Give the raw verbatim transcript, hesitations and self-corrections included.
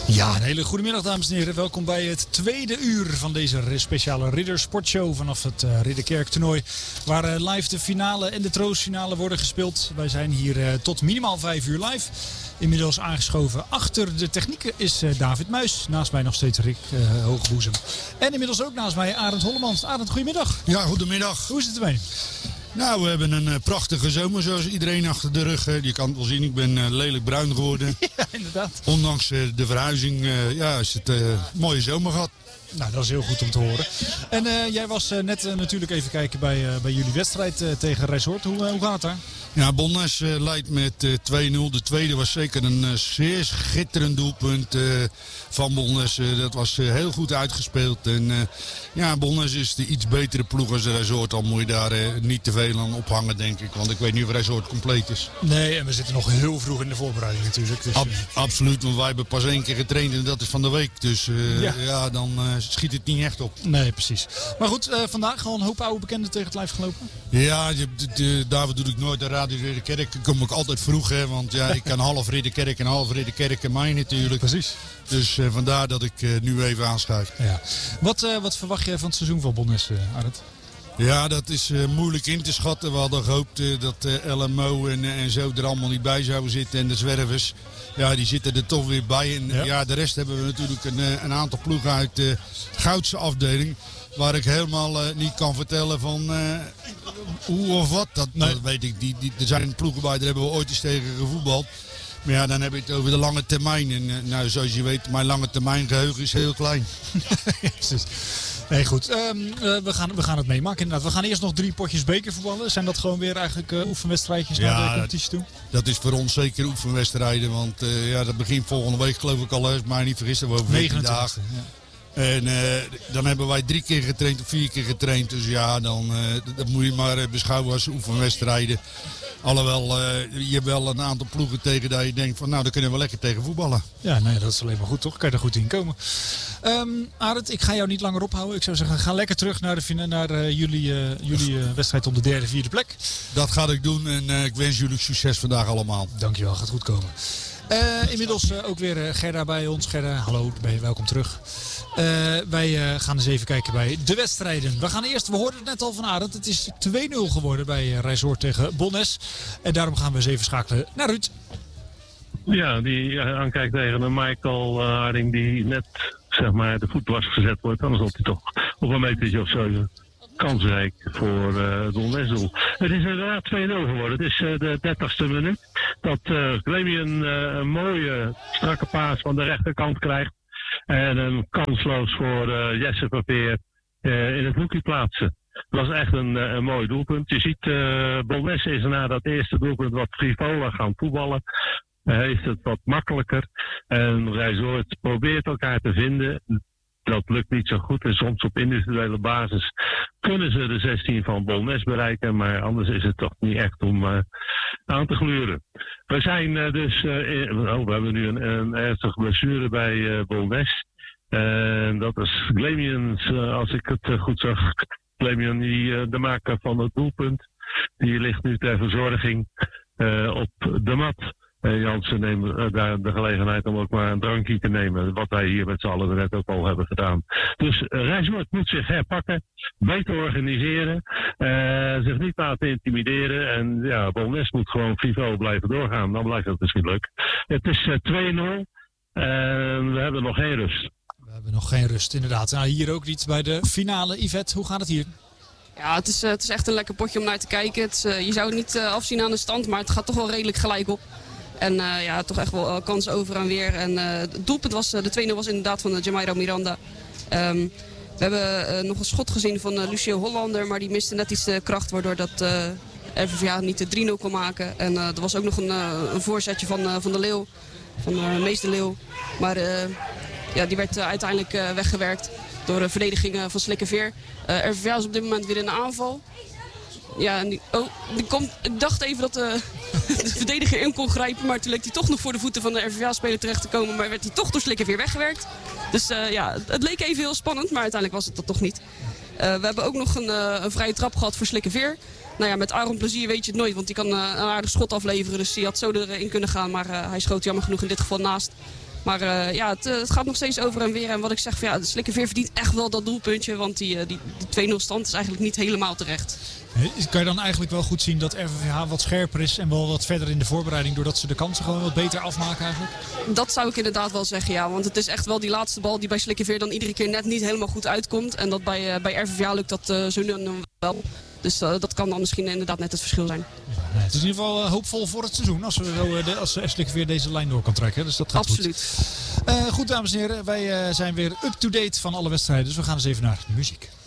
Ja, een hele goede middag, dames en heren. Welkom bij het tweede uur van deze speciale Ridder Sportshow vanaf het uh, Ridderkerk toernooi. Waar uh, live de finale en de troostfinale worden gespeeld. Wij zijn hier uh, tot minimaal vijf uur live. Inmiddels aangeschoven achter de technieken is uh, David Muis. Naast mij nog steeds Rick uh, Hogeboezem. En inmiddels ook naast mij Arend Hollemans. Arend, goedemiddag. Ja, goedemiddag. Hoe is het ermee? Nou, we hebben een uh, prachtige zomer zoals iedereen achter de rug. Uh, je kan het wel zien, ik ben uh, lelijk bruin geworden. Ja, inderdaad. Ondanks uh, de verhuizing uh, ja, is het uh, een mooie zomer gehad. Nou, dat is heel goed om te horen. En uh, jij was uh, net uh, natuurlijk even kijken bij, uh, bij jullie wedstrijd uh, tegen Resort. Hoe, uh, hoe gaat het daar? Ja, Bolnes uh, leidt met uh, twee nul. De tweede was zeker een uh, zeer schitterend doelpunt uh, van Bolnes. Uh, dat was uh, heel goed uitgespeeld. En uh, ja, Bolnes is de iets betere ploeg als de Resort. Al moet je daar uh, niet te veel aan ophangen, denk ik. Want ik weet niet of Resort compleet is. Nee, en we zitten nog heel vroeg in de voorbereiding natuurlijk. Dus, Ab- absoluut, want wij hebben pas één keer getraind en dat is van de week. Dus uh, ja. ja, dan uh, schiet het niet echt op. Nee, precies. Maar goed, uh, vandaag gewoon een hoop oude bekenden tegen het lijf gelopen. Ja, de, de, de, daarvoor doe ik nooit de Radio Ridderkerk. Dan kom ik altijd vroeg, hè, want ja, ik kan half Ridderkerk en half Ridderkerk en mij natuurlijk. Precies. Dus uh, vandaar dat ik uh, nu even aanschuif. Ja. Wat, uh, wat verwacht jij van het seizoen van Bolnes, uh, Arend? Ja, dat is uh, moeilijk in te schatten. We hadden gehoopt uh, dat uh, L M O en, uh, en zo er allemaal niet bij zouden zitten. En de zwervers, ja, die zitten er toch weer bij. En ja, ja de rest hebben we natuurlijk een, uh, een aantal ploegen uit de Goudse afdeling. Waar ik helemaal uh, niet kan vertellen van uh, hoe of wat. Dat, nee. dat weet ik. Die, die, er zijn ploegen bij, daar hebben we ooit eens tegen gevoetbald. Maar ja, dan heb je het over de lange termijn. En uh, nou, zoals je weet, mijn lange termijn geheugen is heel klein. Precies. Nee, goed. Um, uh, we, gaan, we gaan het meemaken inderdaad. We gaan eerst nog drie potjes bekervoetballen. Zijn dat gewoon weer eigenlijk uh, oefenwedstrijdjes ja, naar de competitie toe? Dat is voor ons zeker oefenwedstrijden. Want uh, ja, dat begint volgende week geloof ik al. Als ik mij niet vergis, we over veertien dagen. Ja. En uh, dan hebben wij drie keer getraind of vier keer getraind. Dus ja, dan uh, dat moet je maar uh, beschouwen als oefenwedstrijden. Alhoewel, uh, je hebt wel een aantal ploegen tegen dat je denkt van nou, daar kunnen we lekker tegen voetballen. Ja, nee, dat is alleen maar goed toch? Kan je er goed in komen. Um, Arend, ik ga jou niet langer ophouden. Ik zou zeggen, ga lekker terug naar, de, naar uh, jullie, uh, jullie uh, wedstrijd om de derde, vierde plek. Dat ga ik doen en uh, ik wens jullie succes vandaag allemaal. Dankjewel, gaat goed komen. Uh, inmiddels uh, ook weer uh, Gerda bij ons. Gerda, hallo, ben je welkom terug. Uh, wij uh, gaan eens even kijken bij de wedstrijden. We gaan eerst, we hoorden het net al van Arend, het is twee nul geworden bij uh, Resort tegen Bolnes. En daarom gaan we eens even schakelen naar Ruud. Ja, die aankijkt tegen een Michael uh, Harding die net zeg maar de voet was gezet wordt. Anders loopt hij toch op een metertje of zo. Kansrijk voor uh, het Bolnes-doel. Het is inderdaad twee nul geworden. Het is uh, de dertigste minuut dat uh, Clemion uh, een mooie strakke paas van de rechterkant krijgt. En een kansloos voor uh, Jesse Verveer uh, in het hoekje plaatsen. Dat was echt een, uh, een mooi doelpunt. Je ziet, uh, Bolnes is na dat eerste doelpunt wat frivoler gaan voetballen. Uh, heeft het wat makkelijker. En Resort probeert elkaar te vinden. Dat lukt niet zo goed. En soms op individuele basis kunnen ze de zestien van Bolnes bereiken. Maar anders is het toch niet echt om uh, aan te gluren. We zijn uh, dus... Uh, in, oh, we hebben nu een, een ernstige blessure bij uh, Bolnes. En uh, dat is Glemion, uh, als ik het uh, goed zag. Glemion, die uh, de maker van het doelpunt. Die ligt nu ter verzorging uh, op de mat. Uh, Jansen neemt uh, daar de gelegenheid om ook maar een drankje te nemen. Wat wij hier met z'n allen net ook al hebben gedaan. Dus uh, Resort moet zich herpakken. Beter organiseren. Uh, zich niet laten intimideren. En ja, Bolnes moet gewoon frivo blijven doorgaan. Dan blijft het misschien leuk. Het is uh, twee nul. En we hebben nog geen rust. We hebben nog geen rust, inderdaad. Nou, hier ook niet bij de finale. Yvette, hoe gaat het hier? Ja, het is, uh, het is echt een lekker potje om naar te kijken. Het is, uh, je zou het niet uh, afzien aan de stand, maar het gaat toch wel redelijk gelijk op. En uh, ja, toch echt wel uh, kansen over en weer. En uh, het doelpunt was, uh, de twee nul was inderdaad van uh, Jamairo Miranda. Um, we hebben uh, nog een schot gezien van uh, Lucio Hollander, maar die miste net iets de kracht, waardoor dat uh, R V V A niet de drie nul kon maken. En uh, er was ook nog een, uh, een voorzetje van, uh, van de Leeuw, van uh, Meester Leeuw. Maar uh, ja, die werd uh, uiteindelijk uh, weggewerkt door de verdediging uh, van Slikkeveer. Uh, R V V A is op dit moment weer in de aanval. Ja, en die, oh, die komt, ik dacht even dat de, de verdediger in kon grijpen, maar toen leek hij toch nog voor de voeten van de R V V A-speler terecht te komen, maar werd hij toch door Slikkeveer weggewerkt. Dus uh, ja, het leek even heel spannend, maar uiteindelijk was het dat toch niet. Uh, we hebben ook nog een, uh, een vrije trap gehad voor Slikkeveer. Nou ja, met Aaron Plezier weet je het nooit, want die kan uh, een aardig schot afleveren, dus die had zo erin kunnen gaan, maar uh, hij schoot jammer genoeg in dit geval naast. Maar uh, ja, het, het gaat nog steeds over en weer. En wat ik zeg, van, ja, de Slikkerveer verdient echt wel dat doelpuntje. Want die, die, die twee nul stand is eigenlijk niet helemaal terecht. Kan je dan eigenlijk wel goed zien dat R V V H wat scherper is en wel wat verder in de voorbereiding, doordat ze de kansen gewoon wat beter afmaken eigenlijk? Dat zou ik inderdaad wel zeggen, ja. Want het is echt wel die laatste bal die bij Slikkerveer dan iedere keer net niet helemaal goed uitkomt. En dat bij, uh, bij R V V H lukt dat uh, zo nu wel. Dus uh, dat kan dan misschien inderdaad net het verschil zijn. Ja, het is in ieder geval uh, hoopvol voor het seizoen als we zo, uh, de, als Slikkerveer deze lijn door kan trekken. Dus dat gaat Absoluut. goed. Uh, goed, dames en heren. Wij uh, zijn weer up-to-date van alle wedstrijden. Dus we gaan eens even naar de muziek.